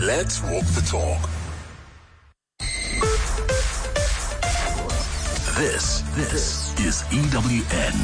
Let's walk the talk. This is EWN.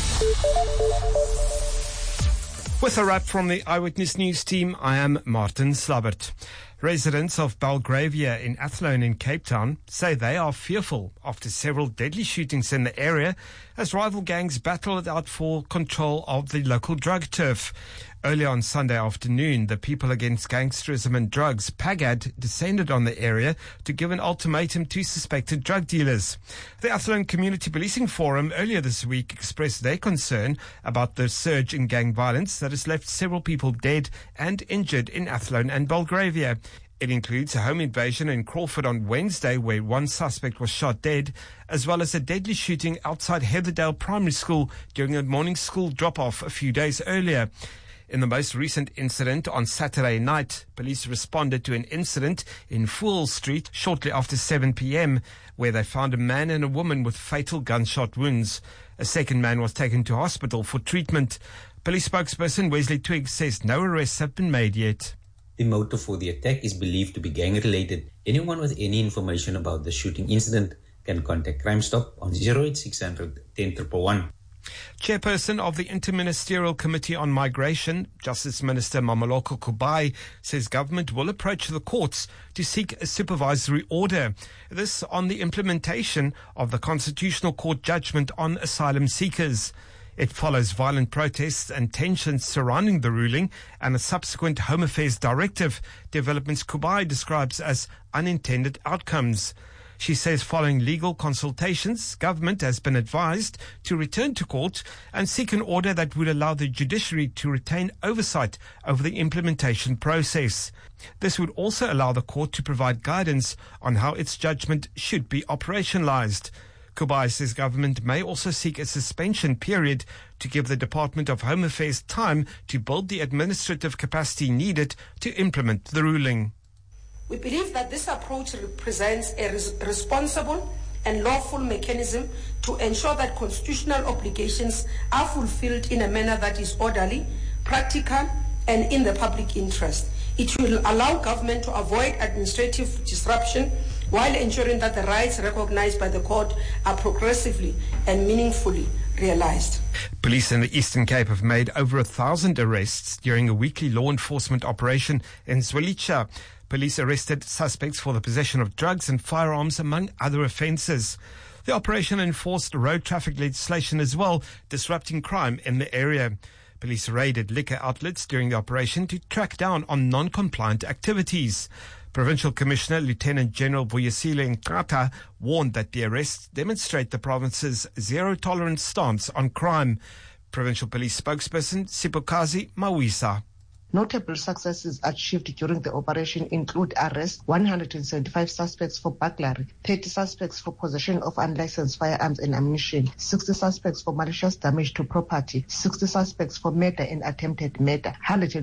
With a wrap from the Eyewitness News team, I am Martin Slabbert. Residents of Belgravia in Athlone in Cape Town say they are fearful after several deadly shootings in the area as rival gangs battle it out for control of the local drug turf. Earlier on Sunday afternoon, the People Against Gangsterism and Drugs, PAGAD, descended on the area to give an ultimatum to suspected drug dealers. The Athlone Community Policing Forum earlier this week expressed their concern about the surge in gang violence that has left several people dead and injured in Athlone and Belgravia. It includes a home invasion in Crawford on Wednesday where one suspect was shot dead, as well as a deadly shooting outside Heatherdale Primary School during a morning school drop-off a few days earlier. In the most recent incident on Saturday night, police responded to an incident in Fool Street shortly after 7 p.m. where they found a man and a woman with fatal gunshot wounds. A second man was taken to hospital for treatment. Police spokesperson Wesley Twiggs says no arrests have been made yet. The motive for the attack is believed to be gang-related. Anyone with any information about the shooting incident can contact Crime Stop on 08600 10111. Chairperson of the Interministerial Committee on Migration, Justice Minister Mameloko Kubai, says government will approach the courts to seek a supervisory order. This on the implementation of the Constitutional Court judgment on asylum seekers. It follows violent protests and tensions surrounding the ruling and a subsequent Home Affairs directive, developments Kubai describes as unintended outcomes. She says following legal consultations, government has been advised to return to court and seek an order that would allow the judiciary to retain oversight over the implementation process. This would also allow the court to provide guidance on how its judgment should be operationalized. Kubai says government may also seek a suspension period to give the Department of Home Affairs time to build the administrative capacity needed to implement the ruling. We believe that this approach represents a responsible and lawful mechanism to ensure that constitutional obligations are fulfilled in a manner that is orderly, practical, and in the public interest. It will allow government to avoid administrative disruption while ensuring that the rights recognized by the court are progressively and meaningfully realized. Police in the Eastern Cape have made over 1,000 arrests during a weekly law enforcement operation in Zwelitsha. Police arrested suspects for the possession of drugs and firearms, among other offences. The operation enforced road traffic legislation as well, disrupting crime in the area. Police raided liquor outlets during the operation to track down on non-compliant activities. Provincial Commissioner Lieutenant General Vuyisile Nkata warned that the arrests demonstrate the province's zero-tolerance stance on crime. Provincial Police spokesperson Sipokazi Mawisa. Notable successes achieved during the operation include arrest 175 suspects for burglary, 30 suspects for possession of unlicensed firearms and ammunition, 60 suspects for malicious damage to property, 60 suspects for murder and attempted murder,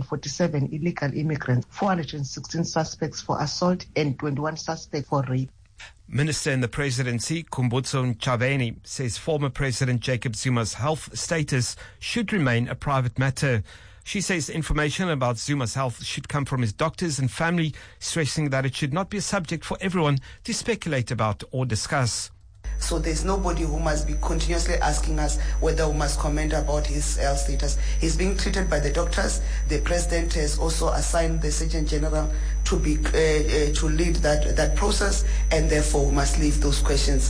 147 illegal immigrants, 416 suspects for assault and 21 suspects for rape. Minister in the Presidency, Khumbudzo Ntshavheni, says former President Jacob Zuma's health status should remain a private matter. She says information about Zuma's health should come from his doctors and family, stressing that it should not be a subject for everyone to speculate about or discuss. So there's nobody who must be continuously asking us whether we must comment about his health status. He's being treated by the doctors. The president has also assigned the Surgeon General to be to lead that process, and therefore we must leave those questions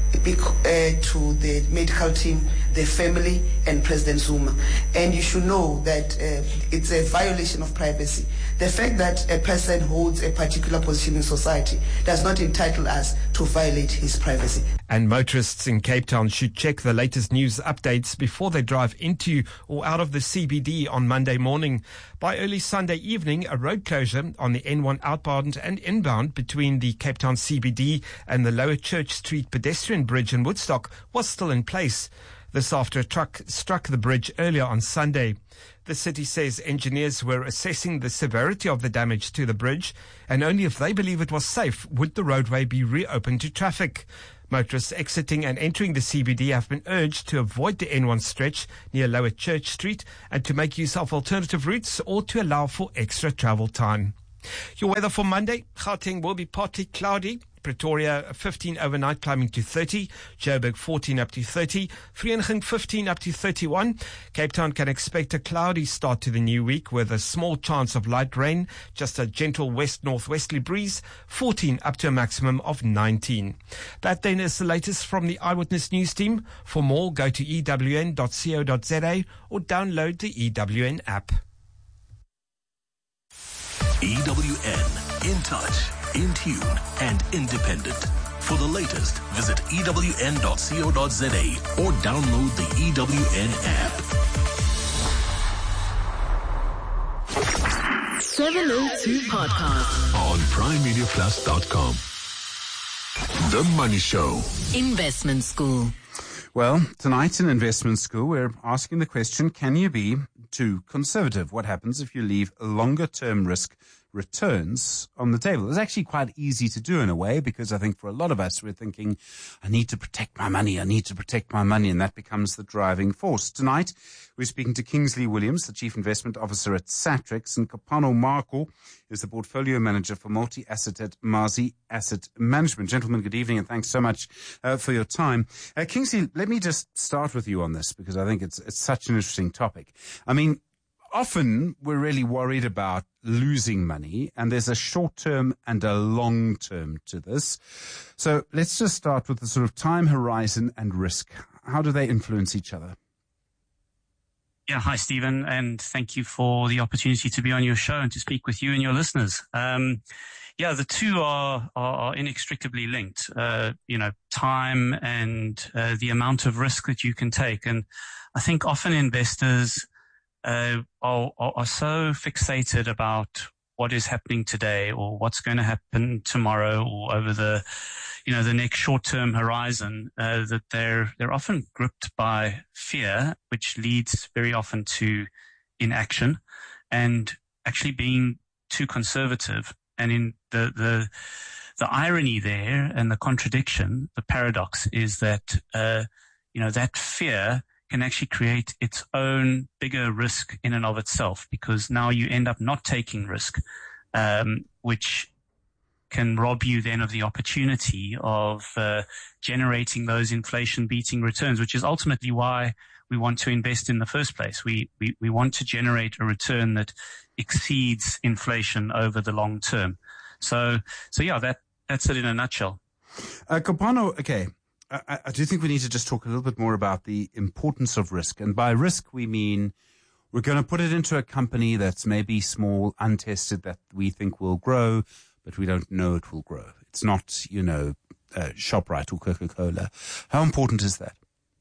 to the medical team, the family, and President Zuma. And you should know that it's a violation of privacy. The fact that a person holds a particular position in society does not entitle us to violate his privacy. And motorists in Cape Town should check the latest news updates before they drive into or out of the CBD on Monday morning. By early Sunday evening, a road closure on the N1 outbound and inbound between the Cape Town CBD and the Lower Church Street pedestrian bridge in Woodstock was still in place. This after a truck struck the bridge earlier on Sunday. The city says engineers were assessing the severity of the damage to the bridge, and only if they believe it was safe would the roadway be reopened to traffic. Motorists exiting and entering the CBD have been urged to avoid the N1 stretch near Lower Church Street and to make use of alternative routes or to allow for extra travel time. Your weather for Monday, Gauteng will be partly cloudy. Pretoria 15 overnight, climbing to 30. Joburg 14 up to 30. Vereeniging 15 up to 31. Cape Town can expect a cloudy start to the new week with a small chance of light rain. Just a gentle west-northwesterly breeze. 14 up to a maximum of 19. That then is the latest from the Eyewitness News team. For more, go to ewn.co.za or download the EWN app. EWN, in touch, in tune, and independent. For the latest, visit ewn.co.za or download the EWN app. 702 Podcast On primemediaplus.com. The Money Show. Investment School. Well, tonight in Investment School, we're asking the question, can you be too conservative? What happens if you leave longer-term risk returns on the table? It's actually quite easy to do in a way, because I think for a lot of us, we're thinking, I need to protect my money, and that becomes the driving force. Tonight, we're speaking to Kingsley Williams, the Chief Investment Officer at Satrix, and Kopano Marco is the Portfolio Manager for Multi-Asset at Mazi Asset Management. Gentlemen, good evening, and thanks so much for your time. Kingsley, let me just start with you on this, because I think it's such an interesting topic. I mean, often we're really worried about losing money, and there's a short-term and a long-term to this. So let's just start with the sort of time horizon and risk. How do they influence each other? Yeah, hi, Stephen, and thank you for the opportunity to be on your show and to speak with you and your listeners. The two are inextricably linked, time and the amount of risk that you can take. And I think often investors are so fixated about what is happening today or what's going to happen tomorrow or over the next short-term horizon, that they're often gripped by fear, which leads very often to inaction and actually being too conservative. And in the irony there and the contradiction, the paradox is that, that fear can actually create its own bigger risk in and of itself, because now you end up not taking risk, which can rob you then of the opportunity of generating those inflation-beating returns, which is ultimately why we want to invest in the first place. We want to generate a return that exceeds inflation over the long term. So that's it in a nutshell. Kopano, okay. I do think we need to just talk a little bit more about the importance of risk. And by risk, we mean we're going to put it into a company that's maybe small, untested, that we think will grow, but we don't know it will grow. It's not, ShopRite or Coca-Cola. How important is that?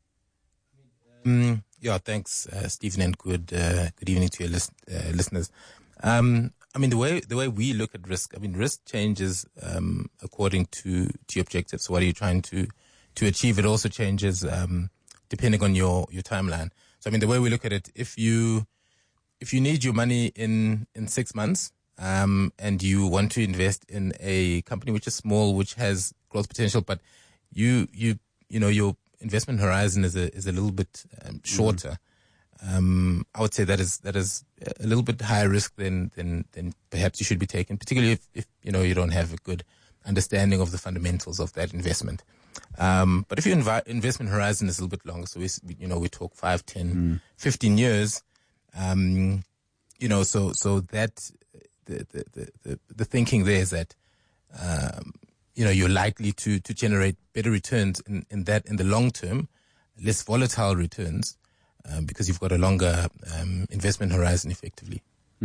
Thanks, Stephen, and good evening to your listeners. The way we look at risk, risk changes according to your objectives. So what are you trying to achieve? It also changes depending on your timeline. So the way we look at it, if you need your money in 6 months, and you want to invest in a company which is small, which has growth potential, but your investment horizon is a little bit shorter. I would say that is a little bit higher risk than perhaps you should be taking, particularly if you don't have a good understanding of the fundamentals of that investment. But if your investment horizon is a little bit longer, so we talk 5, 10, 15 years, so that the thinking there is that you're likely to generate better returns in the long term, less volatile returns, because you've got a longer investment horizon effectively.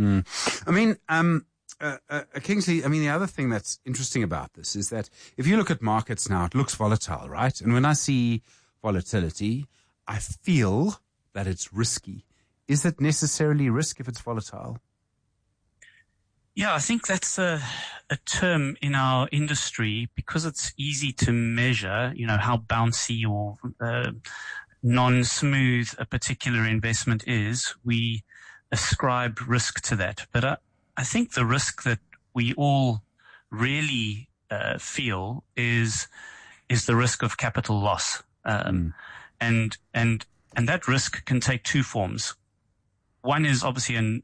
Kingsley, the other thing that's interesting about this is that if you look at markets now, it looks volatile, right? And when I see volatility, I feel that it's risky. Is it necessarily risk if it's volatile? Yeah, I think that's a term in our industry, because it's easy to measure, how bouncy or non-smooth a particular investment is. We ascribe risk to that. But I think the risk that we all really feel is the risk of capital loss. And that risk can take two forms. One is obviously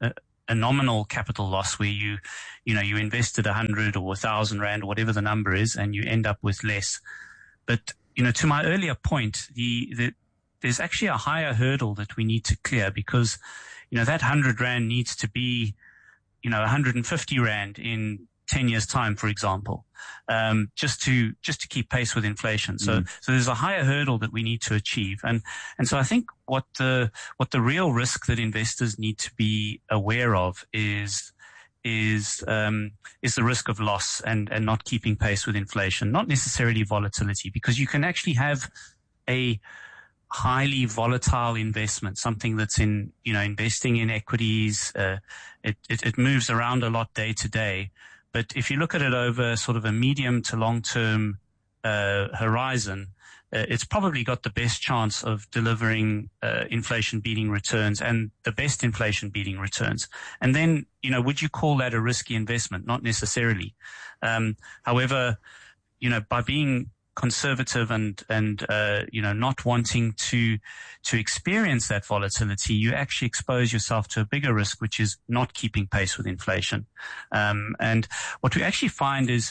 a nominal capital loss where you invested 100 or 1,000 rand or whatever the number is, and you end up with less. But, to my earlier point, there's actually a higher hurdle that we need to clear, because, that 100 rand needs to be, 150 rand in 10 years time, for example, just to keep pace with inflation. So there's a higher hurdle that we need to achieve. And so I think what the real risk that investors need to be aware of is the risk of loss and not keeping pace with inflation, not necessarily volatility, because you can actually have a highly volatile investment, something that's investing in equities. It moves around a lot day to day. But if you look at it over sort of a medium to long term horizon, it's probably got the best chance of delivering inflation beating returns and the best inflation beating returns. And then, would you call that a risky investment? Not necessarily. However, by being conservative and not wanting to experience that volatility, you actually expose yourself to a bigger risk, which is not keeping pace with inflation. And what we actually find is,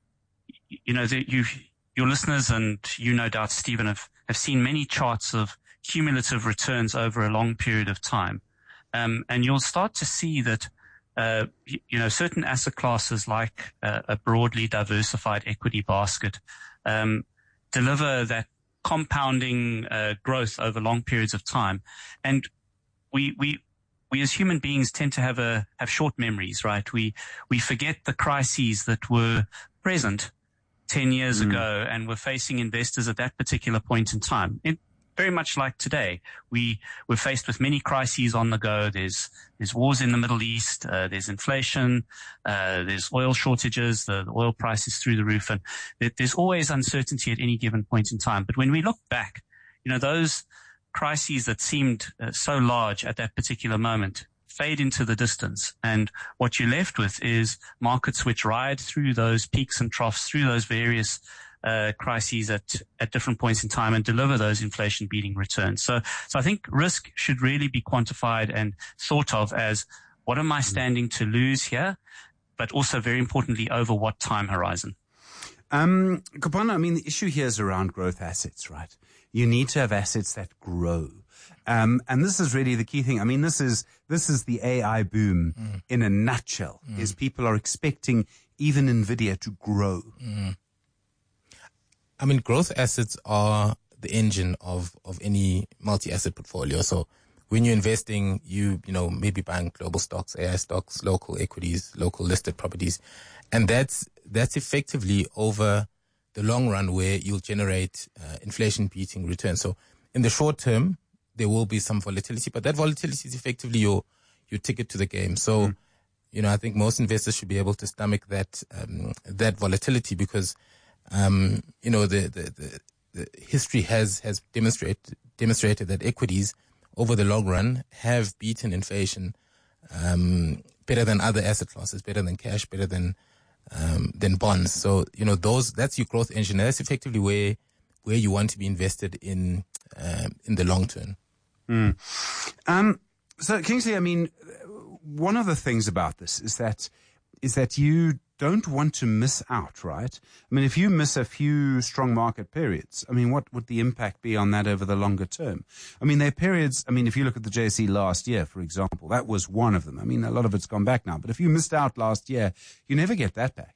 your listeners and no doubt, Stephen, have seen many charts of cumulative returns over a long period of time. And you'll start to see that, certain asset classes like a broadly diversified equity basket deliver that compounding growth over long periods of time. And we as human beings tend to have short memories, right? We forget the crises that were present 10 years ago and were facing investors at that particular point in time. Very much like today, we're faced with many crises on the go. There's wars in the Middle East, there's inflation, there's oil shortages, the oil price is through the roof, and there's always uncertainty at any given point in time. But when we look back, those crises that seemed so large at that particular moment fade into the distance, and what you're left with is markets which ride through those peaks and troughs, through those various crises at different points in time, and deliver those inflation beating returns. So I think risk should really be quantified and thought of as, what am I standing to lose here? But also, very importantly, over what time horizon? Kopano, the issue here is around growth assets, right? You need to have assets that grow. And this is really the key thing. This is the AI boom in a nutshell, is people are expecting even NVIDIA to grow. Growth assets are the engine of any multi-asset portfolio. So when you're investing, you maybe buying global stocks, AI stocks, local equities, local listed properties. And that's effectively over the long run where you'll generate inflation beating returns. So in the short term, there will be some volatility, but that volatility is effectively your ticket to the game. So, I think most investors should be able to stomach that volatility, because the history has demonstrated that equities over the long run have beaten inflation better than other asset classes, better than cash, better than bonds. So that's your growth engine. That's effectively where you want to be invested in the long term. So Kingsley, one of the things about this is that you don't want to miss out, right? If you miss a few strong market periods, what would the impact be on that over the longer term? There are periods, if you look at the JSE last year, for example, that was one of them. A lot of it's gone back now, but if you missed out last year, you never get that back.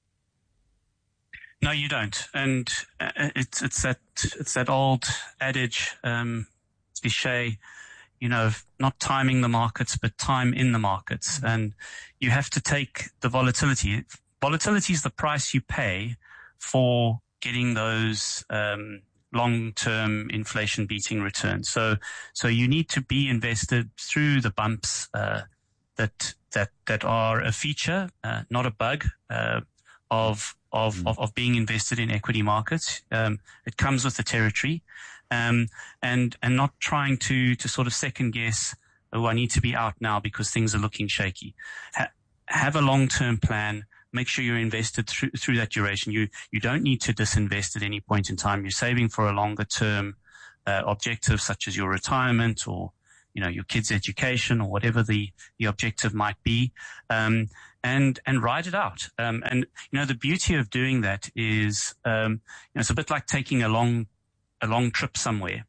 No, you don't. And it's that old adage, cliche, not timing the markets, but time in the markets. And you have to take the volatility. Volatility is the price you pay for getting those long-term inflation-beating returns. So you need to be invested through the bumps that are a feature, not a bug, of being invested in equity markets. It comes with the territory. And not trying to sort of second guess, I need to be out now because things are looking shaky. Have a long-term plan. Make sure you're invested through that duration. You don't need to disinvest at any point in time. You're saving for a longer-term objective, such as your retirement or your kids' education or whatever the objective might be, and ride it out. And the beauty of doing that is, it's a bit like taking a long trip somewhere.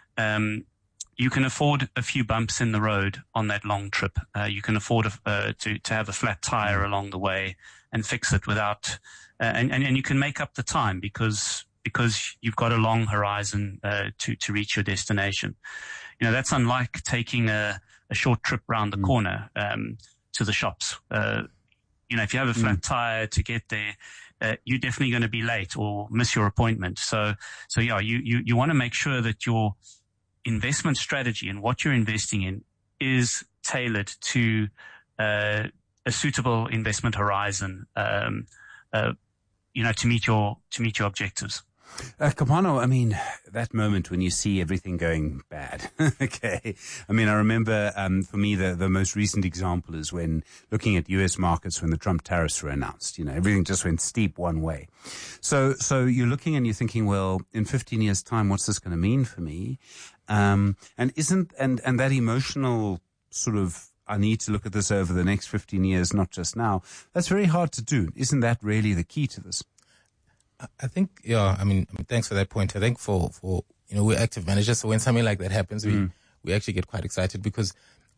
You can afford a few bumps in the road on that long trip. You can afford to have a flat tire along the way and fix it without, and you can make up the time because you've got a long horizon to reach your destination. That's unlike taking a short trip round the corner to the shops. If you have a flat tire to get there, you're definitely going to be late or miss your appointment. So you want to make sure that your investment strategy and what you're investing in is tailored to a suitable investment horizon, to meet your objectives. Kopano, I mean, that moment when you see everything going bad. Okay. I mean, I remember, for me, the most recent example is when looking at US markets when the Trump tariffs were announced, everything just went steep one way. So you're looking and you're thinking, well, in 15 years time, what's this going to mean for me? And that emotional sort of, I need to look at this over the next 15 years, not just now. That's very hard to do. Isn't that really the key to this? I think, thanks for that point. I think for we're active managers, so when something like that happens, we actually get quite excited because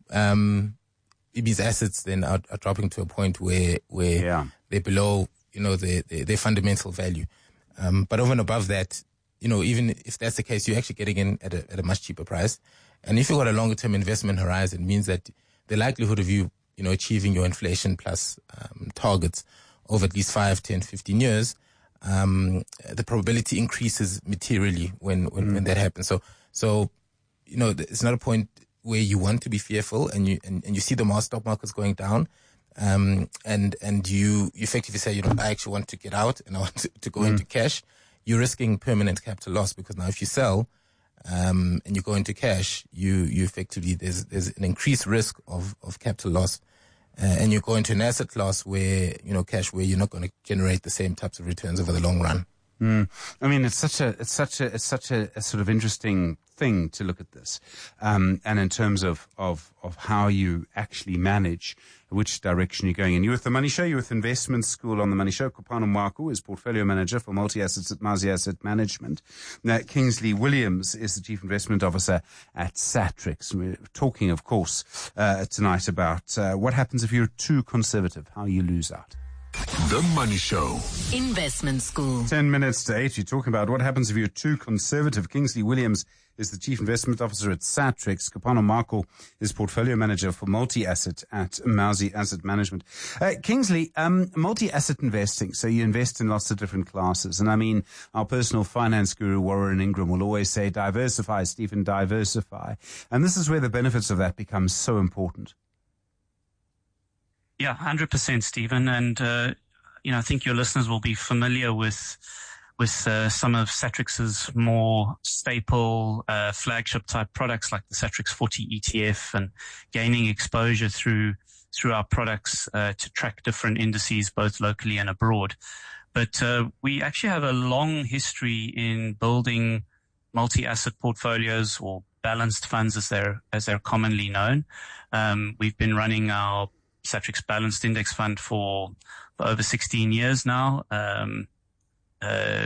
these assets then are dropping to a point where they're below, their fundamental value. But over and above that, even if that's the case, you're actually getting in at a much cheaper price. And if you've got a longer term investment horizon, it means that the likelihood of you, achieving your inflation plus targets over at least 5, 10, 15 years, the probability increases materially when that happens. So, it's not a point where you want to be fearful and you see the stock markets going down, and you effectively say, I actually want to get out and I want to go into cash. You're risking permanent capital loss because now if you sell, and you go into cash, you effectively, there's an increased risk of capital loss. And you go into an asset class where, cash, where you're not going to generate the same types of returns over the long run. I mean, it's such a sort of interesting thing to look at this. And in terms of how you actually manage which direction you're going in. You're with The Money Show, you're with Investment School on The Money Show. Kopano Marco is Portfolio Manager for Multi-Assets at Mazi Asset Management. Now, Kingsley Williams is the Chief Investment Officer at Satrix. We're talking, of course, tonight about what happens if you're too conservative, how you lose out. The Money Show. Investment School. 10 minutes to 8. You're talking about what happens if you're too conservative. Kingsley Williams is the Chief Investment Officer at Satrix. Kopano Marco is Portfolio Manager for Multi-Asset at Mazi Asset Management. Kingsley, multi-asset investing, so you invest in lots of different classes. And I mean, our personal finance guru, Warren Ingram, will always say, diversify, Stephen, diversify. And this is where the benefits of that become so important. Yeah, 100%, Stephen. And, I think your listeners will be familiar with some of Satrix's more staple flagship type products like the Satrix 40 ETF and gaining exposure through our products to track different indices both locally and abroad. But we actually have a long history in building multi-asset portfolios or balanced funds as they're commonly known. We've been running our Satrix Balanced Index Fund for over 16 years now. I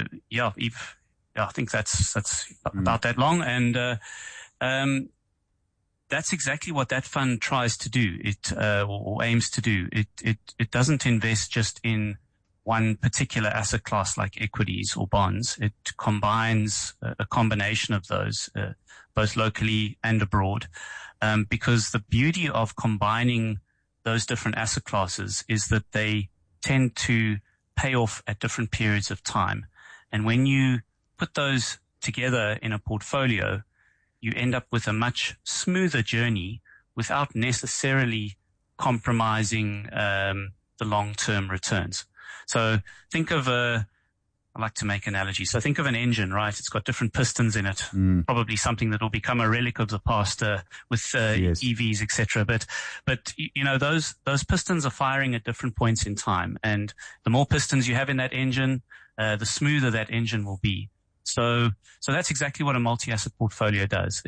think that's about that long. And, that's exactly what that fund tries to do. Or aims to do. It doesn't invest just in one particular asset class like equities or bonds. It combines a combination of those, both locally and abroad. Because the beauty of combining those different asset classes is that they tend to pay off at different periods of time. And when you put those together in a portfolio, you end up with a much smoother journey without necessarily compromising the long-term returns. So think of I like to make analogy. So think of an engine, right? It's got different pistons in it, probably something that will become a relic of the past with EVs, etc. But those pistons are firing at different points in time, and the more pistons you have in that engine, the smoother that engine will be. So that's exactly what a multi-asset portfolio does.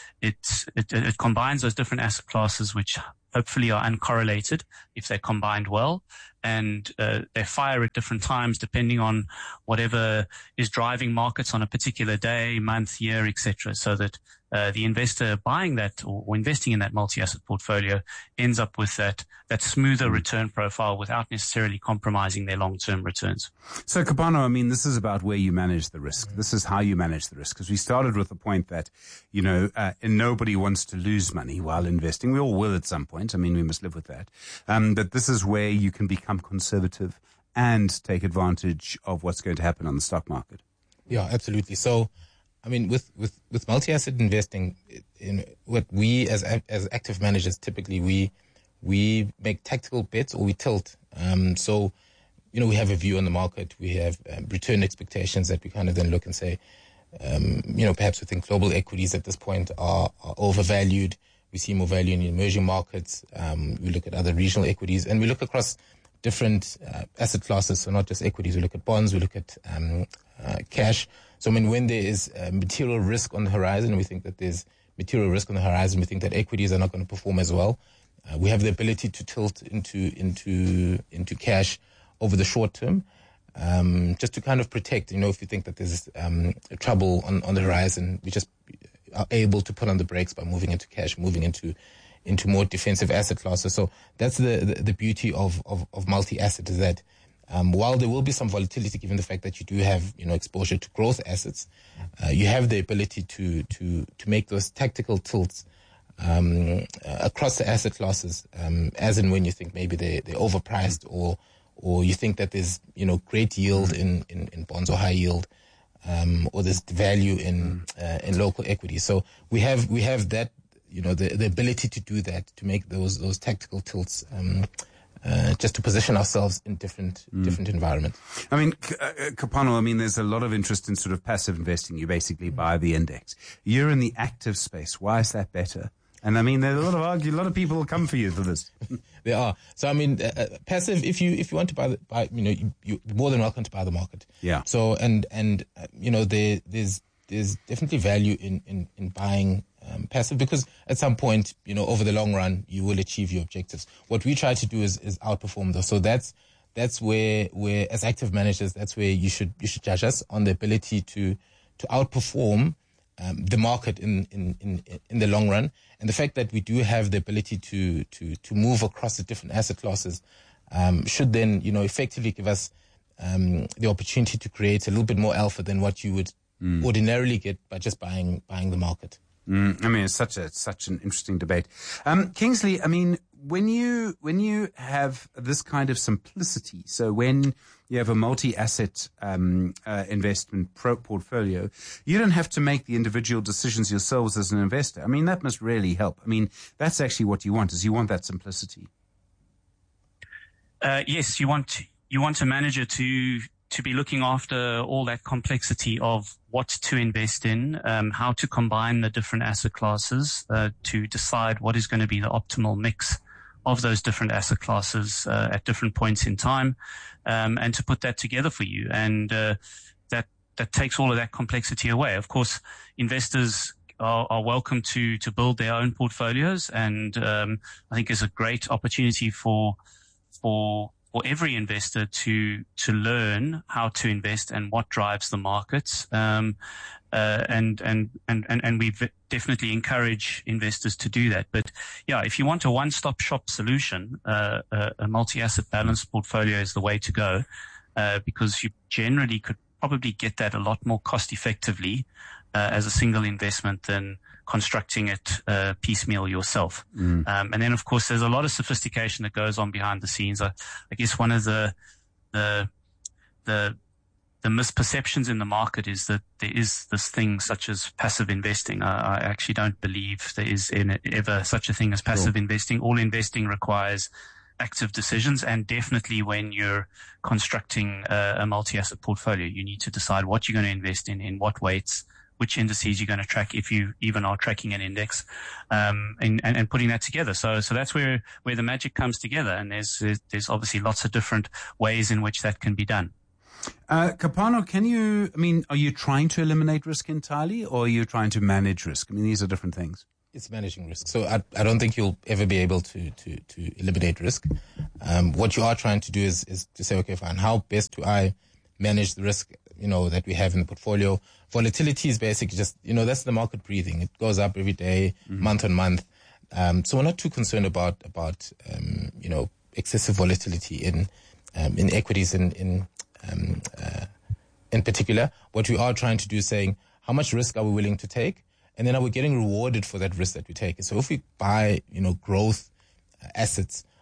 It combines those different asset classes, which hopefully are uncorrelated if they're combined well, and they fire at different times depending on whatever is driving markets on a particular day, month, year, etc. So that the investor buying that or investing in that multi-asset portfolio ends up with that smoother return profile without necessarily compromising their long-term returns. So, Kapano, I mean, this is about where you manage the risk. This is how you manage the risk. Because we started with the point that, nobody wants to lose money while investing. We all will at some point. I mean, we must live with that. But this is where you can become conservative and take advantage of what's going to happen on the stock market. Yeah, absolutely. So, I mean, with multi-asset investing, what we as active managers typically we make tactical bets or we tilt. So, we have a view on the market. We have return expectations that we kind of then look and say, perhaps within global equities at this point are overvalued. We see more value in emerging markets. We look at other regional equities, and we look across different asset classes. So not just equities. We look at bonds. We look at cash. So, I mean, when there is material risk on the horizon, we think that there's material risk on the horizon. We think that equities are not going to perform as well. We have the ability to tilt into cash over the short term, just to kind of protect. If you think that there's trouble on the horizon, we just are able to put on the brakes by moving into cash, moving into more defensive asset classes. So that's the beauty of multi-asset, is that while there will be some volatility, given the fact that you do have exposure to growth assets, you have the ability to make those tactical tilts across the asset classes, as and when you think maybe they're overpriced, or you think that there's great yield in bonds or high yield, or there's value in local equities. So we have that the ability to do that, to make those tactical tilts, just to position ourselves in different environments. I mean, Kapano, there's a lot of interest in sort of passive investing. You basically buy the index. You're in the active space. Why is that better? And there's a lot of people will come for you for this. There are. So passive. If you want to buy, you're more than welcome to buy the market. Yeah. So there's definitely value in buying passive, because at some point, over the long run, you will achieve your objectives. What we try to do is outperform those. So that's where as active managers, that's where you should judge us on the ability to outperform the market in the long run. And the fact that we do have the ability to move across the different asset classes should then effectively give us the opportunity to create a little bit more alpha than what you would ordinarily get by just buying the market. It's such an interesting debate. Kingsley, when you have this kind of simplicity, so when you have a multi-asset investment portfolio, you don't have to make the individual decisions yourselves as an investor. That must really help. That's actually what you want, is you want that simplicity. Yes, you want a manager to be looking after all that complexity of what to invest in, how to combine the different asset classes, to decide what is going to be the optimal mix of those different asset classes at different points in time, and to put that together for you. And that takes all of that complexity away. Of course, investors are welcome to build their own portfolios, and I think it's a great opportunity for every investor to learn how to invest and what drives the markets. And we definitely encourage investors to do that. But yeah, if you want a one-stop shop solution, a multi-asset balanced portfolio is the way to go, because you generally could probably get that a lot more cost effectively as a single investment than constructing it piecemeal yourself. And then, of course, there's a lot of sophistication that goes on behind the scenes. I guess one of the misperceptions in the market is that there is this thing such as passive investing. I actually don't believe there is ever such a thing as passive investing. All investing requires active decisions, and definitely when you're constructing a multi-asset portfolio, you need to decide what you're going to invest in what weights, which indices you're going to track, if you even are tracking an index, and putting that together. So that's where the magic comes together. And there's obviously lots of different ways in which that can be done. Kapano, are you trying to eliminate risk entirely, or are you trying to manage risk? I mean, these are different things. It's managing risk. So I don't think you'll ever be able to eliminate risk. What you are trying to do is to say, okay, fine, how best do I manage the risk, that we have in the portfolio? Volatility is basically just, that's the market breathing. It goes up every day, month on month. So we're not too concerned about excessive volatility in equities in particular. What we are trying to do is saying, how much risk are we willing to take? And then are we getting rewarded for that risk that we take? And so if we buy, growth assets,